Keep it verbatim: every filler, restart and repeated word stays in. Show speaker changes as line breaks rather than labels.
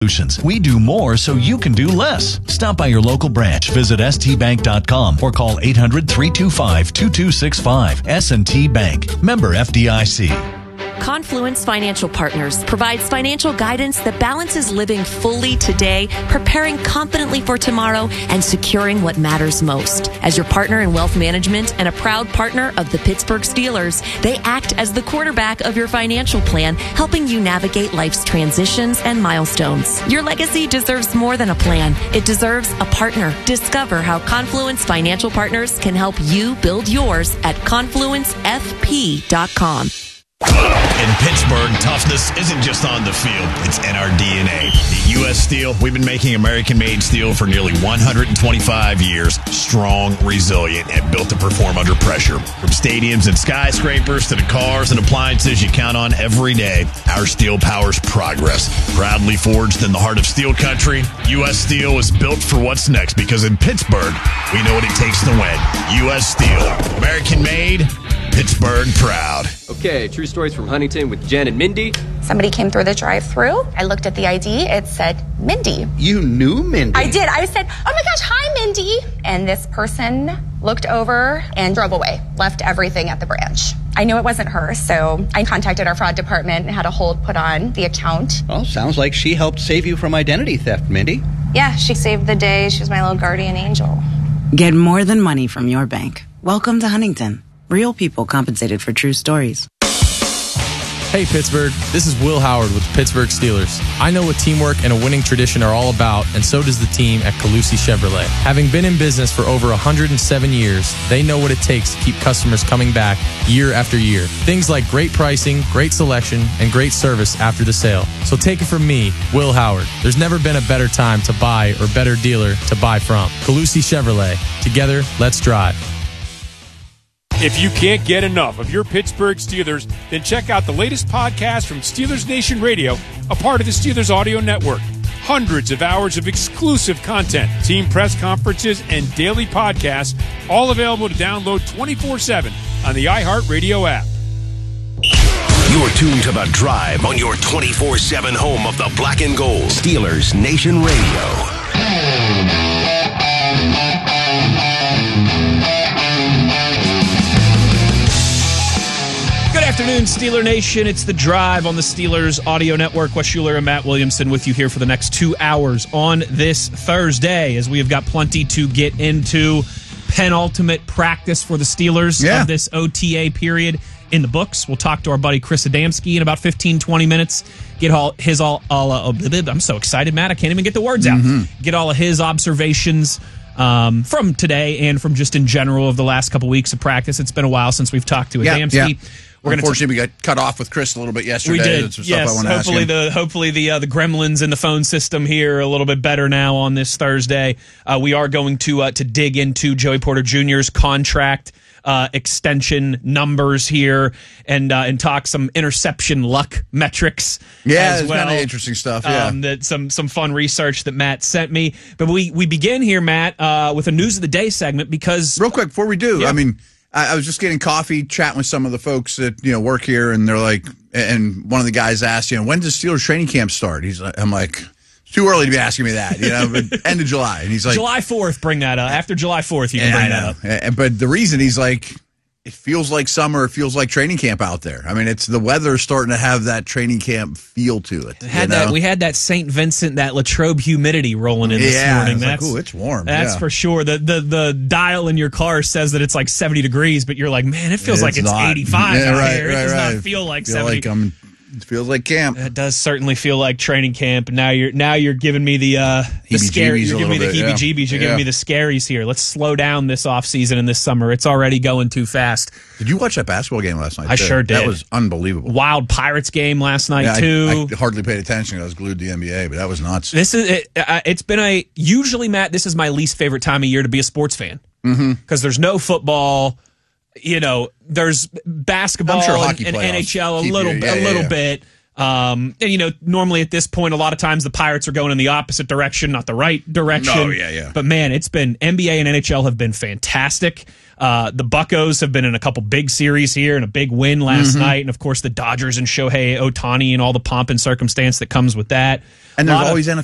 Solutions. We do more so you can do less. Stop by your local branch, visit s t bank dot com, or call eight hundred, three two five, two two six five. S and T Bank. Member F D I C.
Confluence Financial Partners provides financial guidance that balances living fully today, preparing confidently for tomorrow, and securing what matters most. As your partner in wealth management and a proud partner of the Pittsburgh Steelers, they act as the quarterback of your financial plan, helping you navigate life's transitions and milestones. Your legacy deserves more than a plan. It deserves a partner. Discover how Confluence Financial Partners can help you build yours at confluence f p dot com.
In Pittsburgh, toughness isn't just on the field, it's in our D N A. At U S Steel, we've been making American-made steel for nearly one hundred twenty-five years. Strong, resilient, and built to perform under pressure. From stadiums and skyscrapers to the cars and appliances you count on every day, our steel powers progress. Proudly forged in the heart of steel country, U S Steel is built for what's next, because in Pittsburgh, we know what it takes to win. U S Steel. American-made, Pittsburgh proud.
Okay, true stories from Huntington with Jen and Mindy.
Somebody came through the drive-thru. I looked at the I D. It said Mindy.
You knew Mindy?
I did. I said, oh my gosh, hi, Mindy. And this person looked over and drove away, left everything at the branch. I knew it wasn't her, so I contacted our fraud department and had a hold put on the account.
Well, sounds like she helped save you from identity theft, Mindy.
Yeah, she saved the day. She was my little guardian angel.
Get more than money from your bank. Welcome to Huntington. Real people compensated for true stories.
Hey Pittsburgh, this is Will Howard with the Pittsburgh Steelers. I know what teamwork and a winning tradition are all about, and so does the team at Calusi Chevrolet. Having been in business for over one hundred seven years, they know what it takes to keep customers coming back year after year. Things like great pricing, great selection, and great service after the sale. So take it from me, Will Howard. There's never been a better time to buy or better dealer to buy from. Calusi Chevrolet. Together, let's drive.
If you can't get enough of your Pittsburgh Steelers, then check out the latest podcast from Steelers Nation Radio, a part of the Steelers Audio Network. Hundreds of hours of exclusive content, team press conferences, and daily podcasts, all available to download twenty-four seven on the iHeartRadio app.
You're tuned to The Drive on your twenty-four seven home of the black and gold. Steelers Nation Radio.
Good afternoon, Steeler Nation. It's The Drive on the Steelers Audio Network. Wes Schuler and Matt Williamson with you here for the next two hours on this Thursday, as we have got plenty to get into. Penultimate practice for the Steelers yeah. of this O T A period in the books. We'll talk to our buddy Chris Adamski in about fifteen, twenty minutes. Get all his all, all uh, I'm so excited, Matt. I can't even get the words out. Mm-hmm. Get all of his observations um, from today and from just in general of the last couple weeks of practice. It's been a while since we've talked to
yeah,
Adamski.
Yeah. We're Unfortunately, t- we got cut off with Chris a little bit yesterday.
We did.
Some
yes.
Stuff I
hopefully
ask him.
the hopefully the uh, the gremlins in the phone system here are a little bit better now on this Thursday. Uh, we are going to uh, to dig into Joey Porter Junior's contract uh, extension numbers here and uh, and talk some interception luck metrics.
Yeah,
as
it's
well.
kind of interesting stuff. Yeah,
um, that some some fun research that Matt sent me. But we we begin here, Matt, uh, with a news of the day segment because
real quick before we do,
yeah.
I mean. I was just getting coffee, chatting with some of the folks that you know work here, and they're like, and one of the guys asked, you know, when does Steelers training camp start? He's like, I'm like, it's too early to be asking me that, you know, but end of July, and he's like,
July fourth, bring that up. After July fourth, you can
yeah,
bring
I know.
that up.
But the reason he's like, it feels like summer, it feels like training camp out there. I mean, it's the weather starting to have that training camp feel to it.
Had
you know?
that we had that Saint Vincent, that Latrobe humidity rolling in this
yeah,
morning.
It's
That's
like, ooh, it's warm.
That's
yeah.
for sure. The, the the dial in your car says that it's like seventy degrees, but you're like, man, it feels
it's
like it's
not.
eighty-five
yeah,
out
right,
here.
Right,
it does
right.
not feel like
feel
seventy.
Like I'm, it feels like camp.
It does certainly feel like training camp. Now you're now you're giving me the uh, the scary. You're giving me the
bit,
heebie-jeebies. You're
yeah.
giving me the scaries here. Let's slow down this offseason and this summer. It's already going too fast.
Did you watch that basketball game last night?
I
too?
sure did.
That was unbelievable.
Wild Pirates game last night
yeah,
too.
I, I hardly paid attention. I was glued to the N B A, but that was nuts.
This is it, uh, it's been a usually Matt. This is my least favorite time of year to be a sports fan because
mm-hmm.
there's no football. You know, there's basketball
I'm sure
and,
hockey
and
playoffs
N H L a
keep
little
you, yeah,
a
yeah,
little
yeah.
bit. Um, and you know, normally at this point, a lot of times the Pirates are going in the opposite direction, not the right direction.
Oh, yeah, yeah.
But man, it's been N B A and N H L have been fantastic. Uh, the Buccos have been in a couple big series here and a big win last
mm-hmm.
night, and of course the Dodgers and Shohei Ohtani and all the pomp and circumstance that comes with that.
And there's
Lot of-
always N